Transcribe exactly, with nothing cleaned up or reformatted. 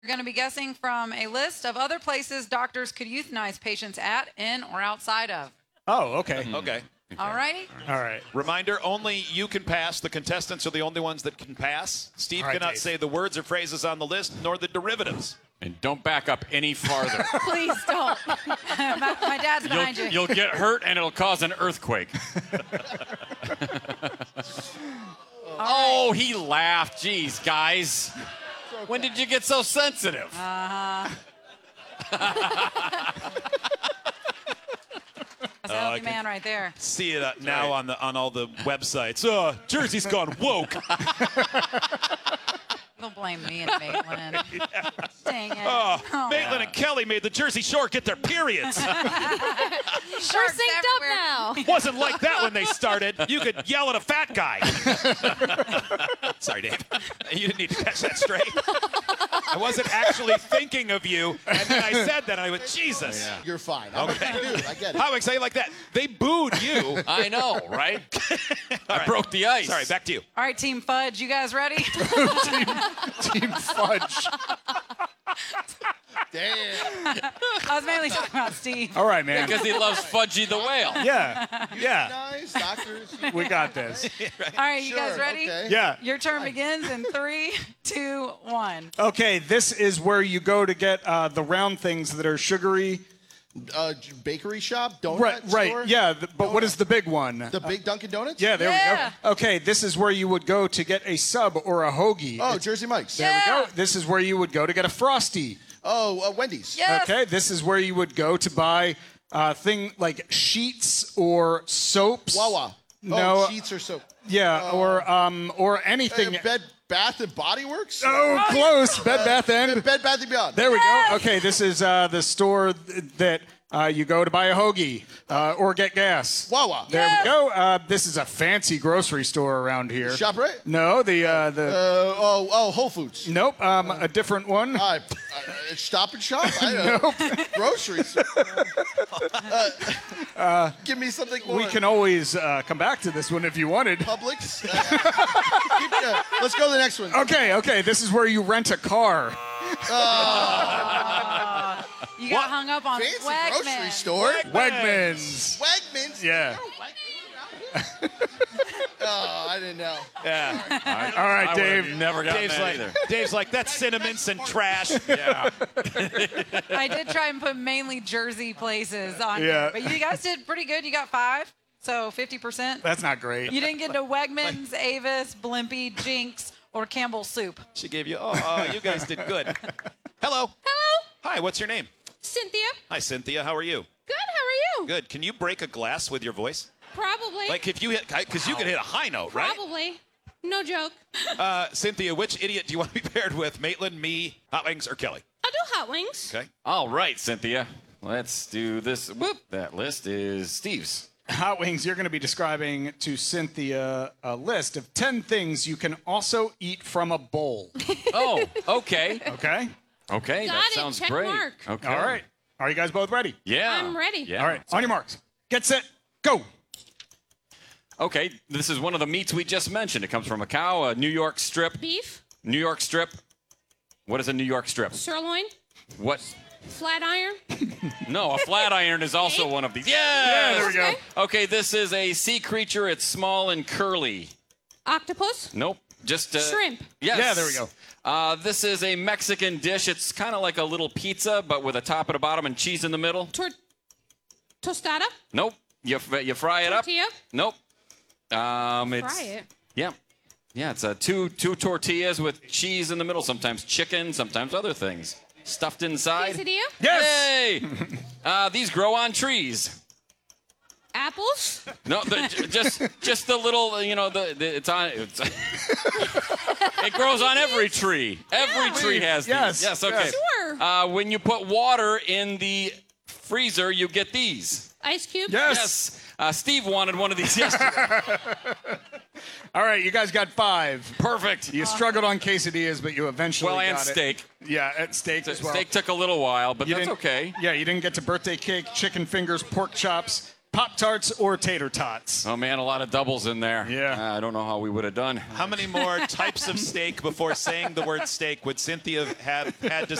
You're going to be guessing from a list of other places doctors could euthanize patients at, in, or outside of. Oh, okay. Mm-hmm. Okay. All righty. All right. Reminder, only you can pass. The contestants are the only ones that can pass. Steve All right, cannot Dave. say the words or phrases on the list, nor the derivatives. And don't back up any farther. Please don't. my, my dad's You'll, behind you. you'll get hurt, and it'll cause an earthquake. Oh, he laughed. Jeez, guys. When did you get so sensitive? Uh-huh. That's a Oh, I healthy can- man right there. See it uh, now on the on all the websites. Uh, Jersey's gone woke. Don't blame me and Maitland. Dang it. Oh, Oh. Maitland and Kelly made the Jersey Shore get their periods. Sharks We're synced up everywhere. now. Wasn't like that when they started. You could yell at a fat guy. Sorry, Dave. You didn't need to catch that straight. I wasn't actually thinking of you, and then I said that, and I went, Jesus. You're fine. I'm Okay. a dude. I get it. How excited like that? They booed you. I know, right? I right. broke the ice. Sorry, back to you. All right, Team Fudge, you guys ready? Team Fudge. Damn. I was mainly talking about Steve. All right, man. Because he loves Fudgy the whale. Yeah. Yeah. Nice, doctors. We got this. All right, you guys Sure, ready? okay. Yeah. Your turn begins in three, two, one. Okay, this is where you go to get uh, the round things that are sugary. Uh, j- bakery shop, donut Right, right. store? Yeah, th- but what is the big one? The big Dunkin' Donuts? Yeah, there Yeah. we go. Okay, this is where you would go to get a sub or a hoagie. Oh, It's- Jersey Mike's. there Yeah. we go. This is where you would go to get a Frosty. Oh, uh, Wendy's. Yes. Okay, this is where you would go to buy uh, thing like sheets or soaps. Wawa. No. Oh, sheets or soap. Yeah, or um, or anything. Uh, Bed Bath and Body Works? Oh, close. Bed Bath and. Bed Bath and Beyond. There we go. Okay, this is uh, the store th- that uh, you go to buy a hoagie uh, or get gas. Wawa. There we go. Uh, this is a fancy grocery store around here. ShopRite? No, the uh, the. Uh, oh, oh, Whole Foods. Nope, um, a different one. Uh, uh, Stop and Shop? I don't know. Groceries. Uh, give me something more. We can always uh, come back to this one if you wanted. Publix? Uh, keep, uh, let's go to the next one. Okay, okay, this is where you rent a car. You got hung up on Fancy Wegmans. grocery store. Wegmans. Wegmans? Yeah. Oh, I didn't know. Yeah. All right, I Dave. would've never gotten Dave's that like, either. Dave's like, that's Cinnamon's and trash. Yeah. I did try and put mainly Jersey places on Yeah. here, but you guys did pretty good. You got five, so fifty percent. That's not great. You didn't get to Wegmans, Avis, Blimpie, Jinx, or Campbell's Soup. She gave you, oh, oh, you guys did good. Hello. Hello, Hi, what's your name? Cynthia. Hi, Cynthia. How are you? Good, how are you? Good. Can you break a glass with your voice? Probably. Like if you hit, because you can hit a high note, right? Probably. No joke. Uh, Cynthia, which idiot do you want to be paired with? Maitland, me, Hot Wings, or Kelly? I'll do hot wings. Okay. All right, Cynthia. Let's do this. Whoop. That list is Steve's. Hot Wings, you're going to be describing to Cynthia a list of ten things you can also eat from a bowl. Oh, okay. Okay? Okay, Got that it. sounds Check great. mark. Okay. All right. Are you guys both ready? Yeah. I'm ready. Yeah. All right. On your marks. Get set. Go. Okay, this is one of the meats we just mentioned. It comes from a cow, a New York strip. Beef, New York strip. What is a New York strip? sirloin, What? flat iron. No, a flat iron is also one of these. Yes! Yeah, there we go. Okay. Okay, this is a sea creature. It's small and curly. Octopus, Nope. Just uh, shrimp, Yes. Yeah, there we go. Uh, this is a Mexican dish. It's kind of like a little pizza, but with a top at the bottom and cheese in the middle. tor- tostada, Nope. You, f- you fry it tortilla. up. Nope. Um, it's, Fry it. Yeah. Yeah, it's uh, two two tortillas with cheese in the middle. Sometimes chicken, sometimes other things. Stuffed inside. Quesadilla, Yay! uh, these grow on trees. apples, No, the, j- just just the little, you know, the, the it's on. It's, it grows on every tree. Every Yeah. tree has Yes, these. Yes. Okay. Sure. Uh, when you put water in the freezer, you get these. ice cube. Yes. Yes. Uh, Steve wanted one of these yesterday. All right, you guys got five. Perfect. You struggled on quesadillas, but you eventually Well, got and it. steak. Yeah, at steak as well. Steak took a little while, but You that's didn't- okay. Yeah, you didn't get to birthday cake, chicken fingers, pork chops, Pop Tarts or tater tots? Oh man, a lot of doubles in there. Yeah. Uh, I don't know how we would have done. How many more types of steak before saying the word steak would Cynthia have had to